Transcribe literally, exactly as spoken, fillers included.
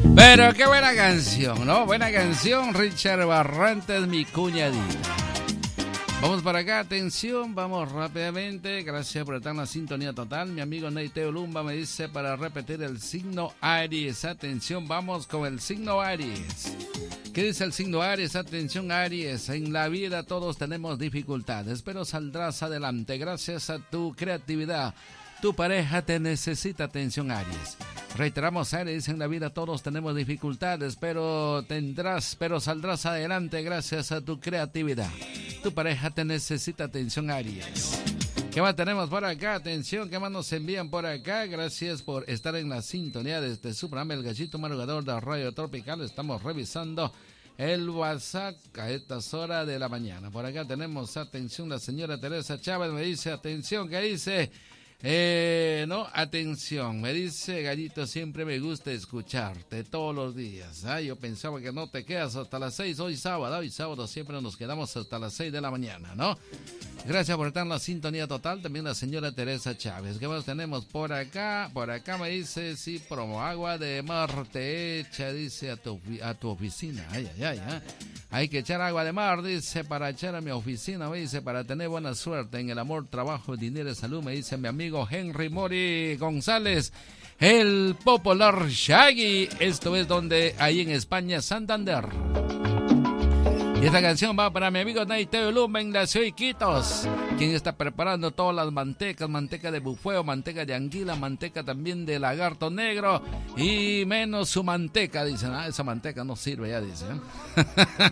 Pero qué buena canción, ¿no? Buena canción, Richard Barrantes, mi cuñadita. Vamos para acá, atención, vamos rápidamente. Gracias por estar en la sintonía total. Mi amigo Neiteo Lumba me dice para repetir el signo Aries. Atención, vamos con el signo Aries. ¿Qué dice el signo Aries? Atención, Aries. En la vida todos tenemos dificultades, pero saldrás adelante gracias a tu creatividad. Tu pareja te necesita, atención, Aries. Reiteramos, Aries, en la vida todos tenemos dificultades, pero tendrás, pero saldrás adelante gracias a tu creatividad. Tu pareja te necesita, atención, Aries. ¿Qué más tenemos por acá? Atención, ¿qué más nos envían por acá? Gracias por estar en la sintonía de este su programa, El Gallito Madrugador de Radio Tropical. Estamos revisando el WhatsApp a estas horas de la mañana. Por acá tenemos, atención, la señora Teresa Chávez me dice, atención, ¿qué dice? Eh, no, atención, me dice Gallito, siempre me gusta escucharte todos los días. Ah, yo pensaba que no te quedas hasta las seis, hoy sábado, hoy sábado siempre nos quedamos hasta las seis de la mañana, ¿no? Gracias por estar en la sintonía total, también la señora Teresa Chávez. ¿Qué más tenemos por acá? Por acá me dice, sí, promo agua de mar te echa, dice, a tu, a tu oficina. Ay, ay, ay, ¿eh? Hay que echar agua de mar, dice, para echar a mi oficina, me dice, para tener buena suerte en el amor, trabajo, dinero y salud, me dice mi amigo Henry Mori González, el popular Shaggy. Esto es donde, ahí en España, Santander. Y esta canción va para mi amigo Naiteo Lumba en la ciudad de Iquitos, quien está preparando todas las mantecas, manteca de bufeo, manteca de anguila, manteca también de lagarto negro y menos su manteca. Dicen, ah, esa manteca no sirve ya, dicen.